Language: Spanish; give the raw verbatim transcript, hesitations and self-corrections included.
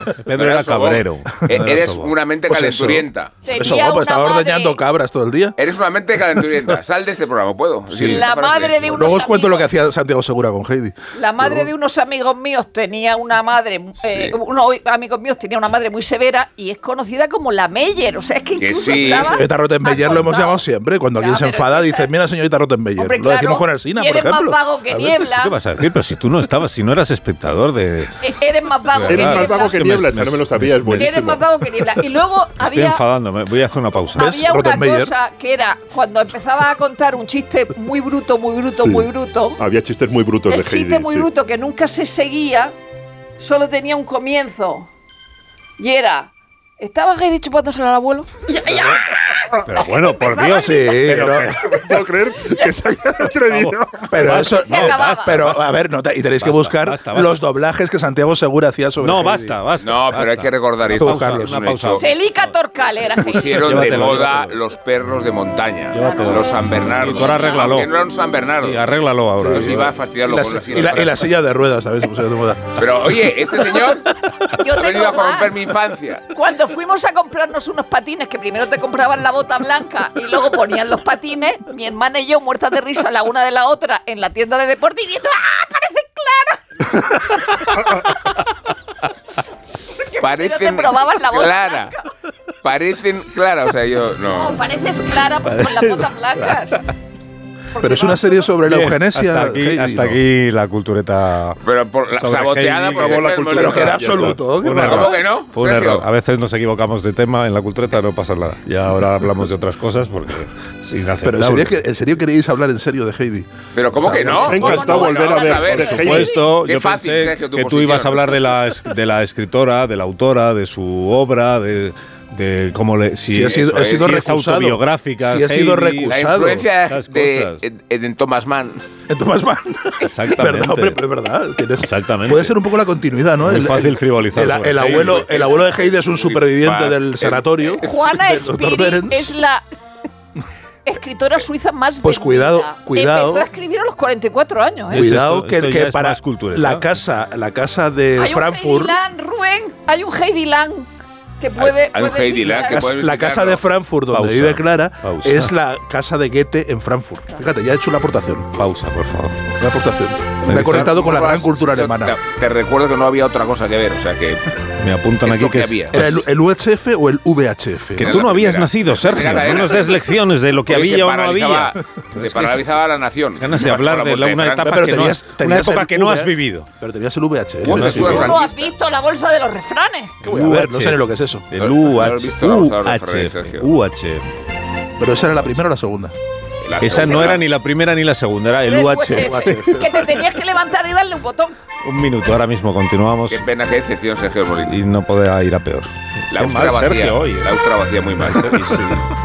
Pedro era cabrero. No eres era una mente pues calenturienta. Eso, eso pues estaba madre... ordeñando cabras todo el día. Eres una mente calenturienta. Sal de este programa, ¿puedo? Sí. La madre de unos Luego os cuento amigos, lo que hacía Santiago Segura con Heidi. La madre Luego. de unos amigos míos tenía una madre, sí. eh, unos amigos míos tenía una madre muy severa y es conocida como la Meyer. O sea, es que incluso que sí. estaba Señorita Rottenmeier lo hemos llamado siempre. Cuando alguien claro, se enfada es dice, mira señorita Rottenmeier. Hombre, lo claro, decimos con Alsina, por eres ejemplo. más vago que niebla. ¿Qué vas a decir? Pero si tú no estabas, si no eras espectador de... Eres más vago que niebla. Eres más vago que niebla, esa no me lo sabía, es buenísimo. Eres más vago que niebla. Y luego había... Estoy enfadándome, voy a hacer una pausa. Había una cosa que era, cuando empezaba a contar un chiste muy bruto, muy bruto, sí. muy bruto... Había chistes muy brutos de Heidi. El chiste muy sí. bruto que nunca se seguía, solo tenía un comienzo. Y era... ¿Estaba Heidi chupándosela al abuelo? ¡Ya, ya! Pero bueno, por Dios, sí. Pero, no, no puedo creer que se haya atrevido. Pero eso, no, basta. Pero a ver, no, y tenéis basta, que buscar basta, basta. los doblajes que Santiago Segura hacía sobre No, Heidi. basta, basta. No, basta. pero hay que recordar esto. Pausa, una pausa. Celica Torcal era Heidi. Pusieron llévatelo, de moda llévatelo. los perros de montaña. Llévatelo. Los San Bernardo. Ahora arréglalo. Que no eran San Bernardo. Sí, arréglalo ahora. Entonces iba a fastidiarlo con la silla. Y la, y la silla de ruedas, ¿sabes? Se pusieron de moda. Pero oye, este señor Yo ha venido a corromper mi infancia. Cuando fuimos a comprarnos unos patines, que primero te compraban la bota blanca y luego ponían los patines, mi hermana y yo, muertas de risa la una de la otra, en la tienda de deporte, y diciendo, ¡ah, parecen claras! Parecen te probaban la bota clara. blanca. Parecen claras, o sea, yo no. No, pareces clara con las botas blancas. Pero es una serie sobre la eugenesia. Hasta aquí, Heidi, hasta ¿no? aquí la cultureta. Pero por la saboteada Heidi, por que, la cultura. Pero que era absoluto. Un error. ¿Cómo que no? Fue un Sergio. error. A veces nos equivocamos de tema en la cultureta, no pasa nada. Y ahora hablamos de otras cosas porque es inaceptable. Pero ¿en serio, que, ¿en serio queréis hablar en serio de Heidi? Pero ¿cómo O sea, que no? Me ha encantado ¿Cómo no volver vas a ver, saber? de Por Heidi. supuesto, Qué yo fácil, pensé Sergio, tu que tú posición. ibas a hablar de la, de la escritora, de la autora, de su obra, de, de cómo le, si, Si ha sido- eso ha sido si es recusado. autobiográfica. Si ha sido Heidi, La recusado. influencia esas de, cosas. de, de Thomas Mann. En Thomas Mann. Exactamente. ¿Verdad, hombre? Es verdad. Tienes- Exactamente. Puede ser un poco la continuidad, ¿no? Muy El- fácil el- frivolizar El, sobre el Heidi. abuelo, el abuelo de Heidi es un superviviente fácil. del sanatorio. Juana del doctor Spiri Behrens. es la escritora suiza más Pues vendida. cuidado, cuidado. Empezó a escribir a los cuarenta y cuatro años, ¿eh? Es Cuidado esto- que, esto ya que es para más cultureta. la casa, la casa de Hay un Frankfurt, Heidi Land, Rubén, hay un Heidi Land que puede. Hay un puede Heidi Land que visitar. puede la casa visitarlo. de Frankfurt donde Pausa, vive Clara pausa. es la casa de Goethe en Frankfurt. Fíjate, ya he hecho una aportación. Pausa, por favor. Una aportación. Me Me he dice- conectado con la gran Vas, cultura te- alemana. Te, te recuerdo que no había otra cosa que ver, o sea que. Me apuntan Es aquí lo que, que es- había. ¿Era el, el U H F o el V H F? que Era tú la no habías primera. nacido, Sergio. Era la No nos era. des lecciones de lo que Porque había se o no paralizaba- había. Se Es que paralizaba la nación. ganas de hablar Por la de la, muerte una Franco. etapa Pero que no tenías- has, una tenías época el que no V- has vivido. Pero tenías el V H F. Uy, ¿no? eso Sí. es ¿Tú no has franquista. visto la bolsa de los refranes? ¿Qué voy a ver? No sé ni lo que es eso. El No, no U he H visto la bolsa de los refranes, F. Sergio. U H F. Pero esa era la primera o la segunda. La Esa segunda. no era ni la primera ni la segunda, era el El U H F. U H F. Que te tenías que levantar y darle un botón. Un minuto, ahora mismo continuamos Qué pena, qué decepción, Sergio Molina. y no podía ir a peor. La Qué Austria mal, vacía. Sergio, hoy, ¿eh? La Austria vacía muy mal. Sí, sí.